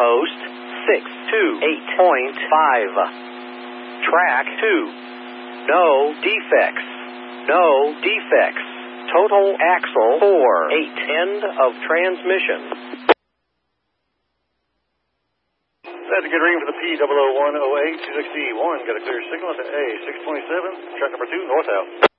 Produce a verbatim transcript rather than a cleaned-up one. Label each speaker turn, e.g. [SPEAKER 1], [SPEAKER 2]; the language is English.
[SPEAKER 1] Post six two eight point five. Track two. No defects. No defects. Total axle four eight. End of transmission.
[SPEAKER 2] That's a good reading for the P zero zero one zero eight two six one. Got a clear signal at the A six twenty-seven. Track number two, north out.